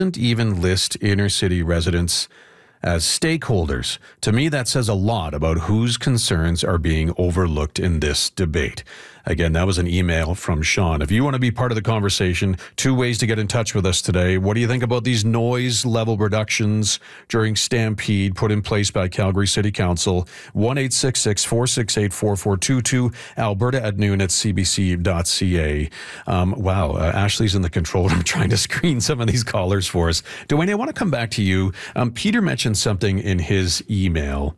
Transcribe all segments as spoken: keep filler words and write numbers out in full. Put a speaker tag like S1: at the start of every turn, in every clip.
S1: doesn't even list inner city residents as stakeholders. To me, that says a lot about whose concerns are being overlooked in this debate. Again, that was an email from Sean. If you want to be part of the conversation, two ways to get in touch with us today. What do you think about these noise level reductions during Stampede put in place by Calgary City Council? one eight six six, four six eight, four four two two, Alberta at noon at c b c dot c a. Um, wow, uh, Ashley's in the control room trying to screen some of these callers for us. Dwayne, I want to come back to you. Um, Peter mentioned something in his email.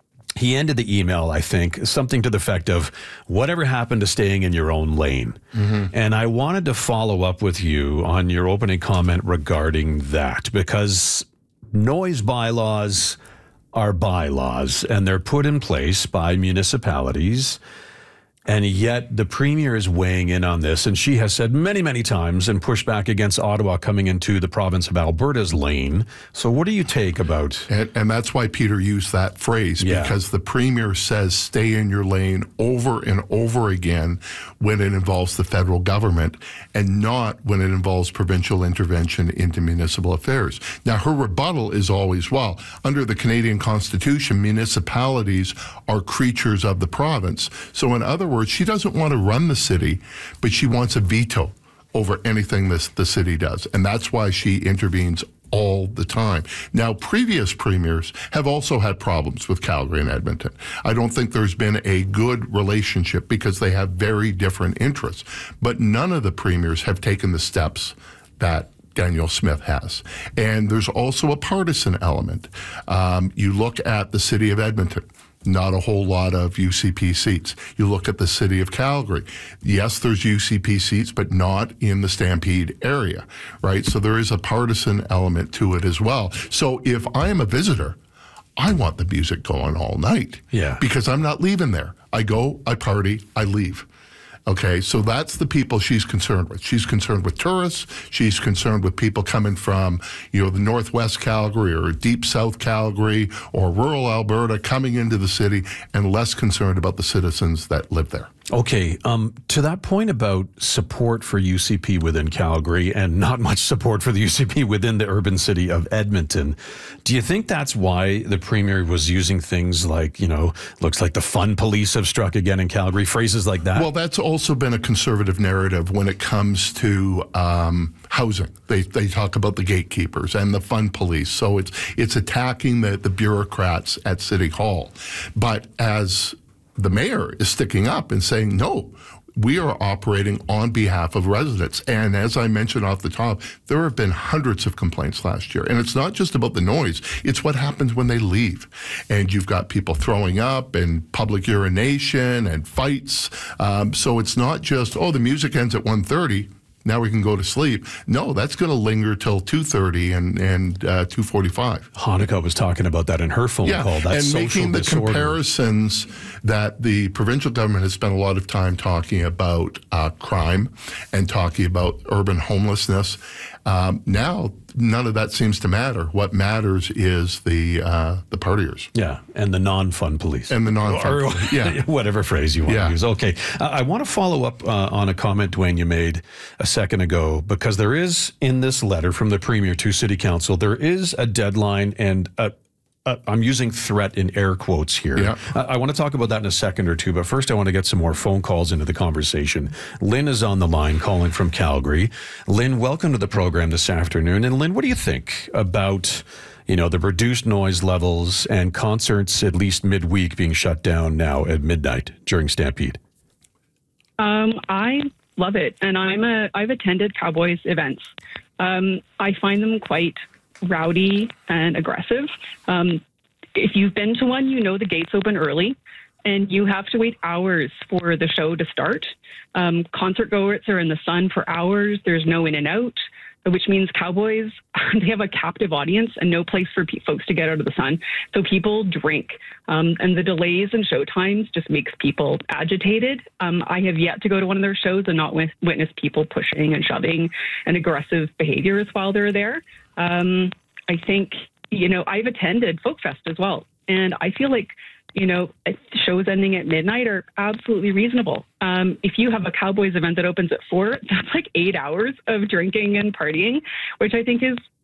S1: He ended the email, I think, something to the effect of, whatever happened to staying in your own lane? Mm-hmm. And I wanted to follow up with you on your opening comment regarding that, because noise bylaws are bylaws, and they're put in place by municipalities. And yet the premier is weighing in on this, and she has said many, many times and pushed back against Ottawa coming into the province of Alberta's lane. So what do you take about...
S2: And, and that's why Peter used that phrase, yeah. because the premier says stay in your lane over and over again when it involves the federal government and not when it involves provincial intervention into municipal affairs. Now, her rebuttal is always, well, under the Canadian Constitution, municipalities are creatures of the province. So in other words, she doesn't want to run the city, but she wants a veto over anything this the city does. And that's why she intervenes all the time. Now, previous premiers have also had problems with Calgary and Edmonton. I don't think there's been a good relationship because they have very different interests. But none of the premiers have taken the steps that Danielle Smith has. And there's also a partisan element. Um, you look at the city of Edmonton. Not a whole lot of U C P seats. You look at the city of Calgary. Yes, there's U C P seats, but not in the Stampede area, right? So there is a partisan element to it as well. So if I am a visitor, I want the music going all night.
S1: Yeah.
S2: Because I'm not leaving there. I go, I party, I leave. Okay, so that's the people she's concerned with. She's concerned with tourists. She's concerned with people coming from, you know, the Northwest Calgary or Deep South Calgary or rural Alberta coming into the city, and less concerned about the citizens that live there.
S1: Okay, um, to that point about support for U C P within Calgary and not much support for the U C P within the urban city of Edmonton, do you think that's why the premier was using things like, you know, looks like the fun police have struck again in Calgary, phrases like that?
S2: Well, that's also been a conservative narrative when it comes to um, housing. They they talk about the gatekeepers and the fun police. So it's it's attacking the, the bureaucrats at City Hall. But as the mayor is sticking up and saying, no, we are operating on behalf of residents. And as I mentioned off the top, there have been hundreds of complaints last year. And it's not just about the noise. It's what happens when they leave. And you've got people throwing up and public urination and fights. Um, so it's not just, oh, the music ends at one thirty. Now we can go to sleep. No, that's going to linger till two thirty and, and uh, two forty-five.
S1: Hanukkah was talking about that in her phone
S2: yeah,
S1: call. That's
S2: and making the
S1: disorder.
S2: comparisons that the provincial government has spent a lot of time talking about uh, crime and talking about urban homelessness. Um, now, none of that seems to matter. What matters is the uh, the partiers.
S1: Yeah, and the non-fun police.
S2: And the non-fun
S1: or,
S2: police, yeah.
S1: Whatever phrase you want
S2: yeah.
S1: to use. Okay, uh, I want to follow up uh, on a comment, Dwayne, you made a second ago, because there is, in this letter from the Premier to City Council, there is a deadline and a Uh, I'm using threat in air quotes here.
S2: Yeah.
S1: Uh, I want to talk about that in a second or two, but first I want to get some more phone calls into the conversation. Lynn is on the line calling from Calgary. Lynn, welcome to the program this afternoon. And Lynn, what do you think about, you know, the reduced noise levels and concerts at least midweek being shut down now at midnight during Stampede?
S3: Um, I love it. And I'm a, I've attended Cowboys events. Um, I find them quite rowdy and aggressive. Um, if you've been to one, you know the gates open early and you have to wait hours for the show to start. Um, concert goers are in the sun for hours. There's no in and out, which means Cowboys, they have a captive audience and no place for pe- folks to get out of the sun. So people drink. Um, and the delays in show times just makes people agitated. Um, I have yet to go to one of their shows and not with, witness people pushing and shoving and aggressive behaviors while they're there. Um, I think, you know, I've attended Folk Fest as well. And I feel like, you know, shows ending at midnight are absolutely reasonable. Um, if you have a Cowboys event that opens at four, that's like eight hours of drinking and partying, which I think is